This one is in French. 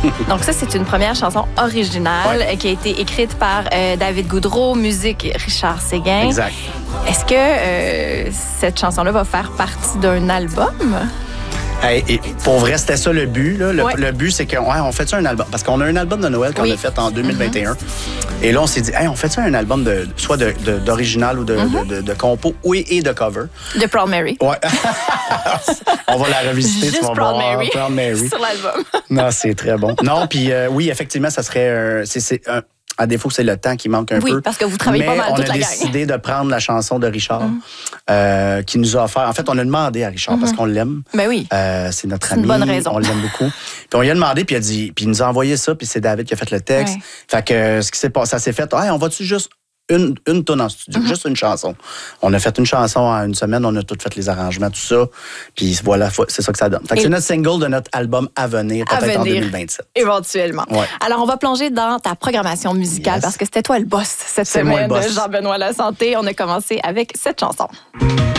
Donc ça, c'est une première chanson originale qui a été écrite par David Goudreau, musique Richard Séguin. Exact. Est-ce que cette chanson-là va faire partie d'un album? Et pour vrai, c'était ça le but. Là. Le but, c'est qu'on fait ça un album. Parce qu'on a un album de Noël qu'on a fait en 2021. Et là, on s'est dit, on fait ça un album soit d'original ou de compo et de cover. De Proud Mary. Ouais. On va la revisiter. Juste Proud Mary. Proud Mary. Sur l'album. Non, c'est très bon. Non, puis oui, effectivement, ça serait à défaut, c'est le temps qui manque un peu. Oui, parce que vous travaillez pas mal toute la gang. On a décidé de prendre la chanson de Richard qui nous a offert. En fait, on a demandé à Richard parce qu'on l'aime. Ben oui. C'est notre ami. Une bonne raison. On l'aime beaucoup. Puis on lui a demandé, puis il nous a envoyé ça, puis c'est David qui a fait le texte. Ouais. Fait que ce qui s'est passé, ça s'est fait. On va-tu juste une tonne en studio, juste une chanson. On a fait une chanson en une semaine, on a tout fait les arrangements, tout ça. Puis voilà, c'est ça que ça donne. Fait que c'est notre single de notre album à venir, peut-être en 2027. Éventuellement. Ouais. Alors, on va plonger dans ta programmation musicale parce que c'était toi le boss cette semaine de Jean-Benoît Lasanté. On a commencé avec cette chanson.